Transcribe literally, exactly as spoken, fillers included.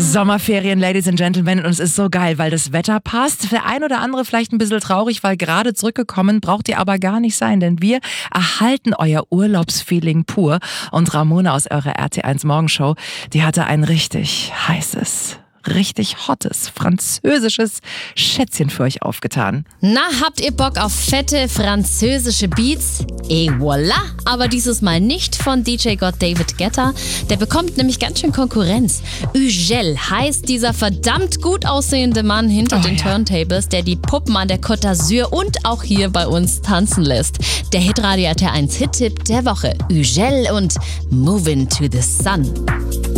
Sommerferien, Ladies and Gentlemen, und es ist so geil, weil das Wetter passt. Für ein oder andere vielleicht ein bisschen traurig, weil gerade zurückgekommen, braucht ihr aber gar nicht sein, denn wir erhalten euer Urlaubsfeeling pur. Und Ramona aus eurer R T eins Morgenshow, die hatte ein richtig heißes, richtig hottes, französisches Schätzchen für euch aufgetan. Na, habt ihr Bock auf fette französische Beats? Et voilà! Aber dieses Mal nicht von D J-Gott David Guetta. Der bekommt nämlich ganz schön Konkurrenz. Ugel heißt dieser verdammt gut aussehende Mann hinter Oh, den ja. Turntables, der die Puppen an der Côte d'Azur und auch hier bei uns tanzen lässt. Der Hitradio R T eins Hit-Tipp der Woche. Ugel und Movin' to the Sun.